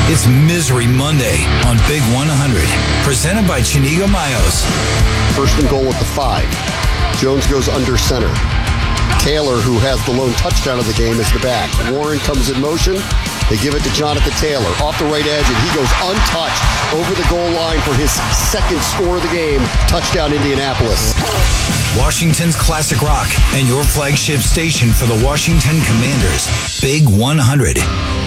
It's Misery Monday on Big 100, presented by Chinigo Mayos. First and goal at the 5. Jones goes under center. Taylor, who has the lone touchdown of the game, is the back. Warren comes in motion. They give it to Jonathan Taylor off the right edge, and he goes untouched over the goal line for his second score of the game. Touchdown, Indianapolis. Washington's classic rock and your flagship station for the Washington Commanders. Big 100.